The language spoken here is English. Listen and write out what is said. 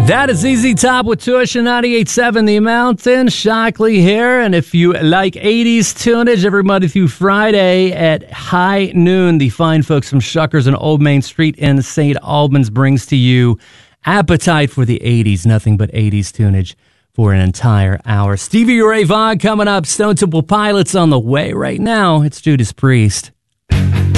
That is ZZ Top with Tuition 98.7 The Mountain. Shockley here. And if you like 80s tunage, every Monday through Friday at high noon, the fine folks from Shuckers on Old Main Street in St. Albans brings to you Appetite for the 80s. Nothing but 80s tunage for an entire hour. Stevie Ray Vaughan coming up. Stone Temple Pilots on the way right now. It's Judas Priest.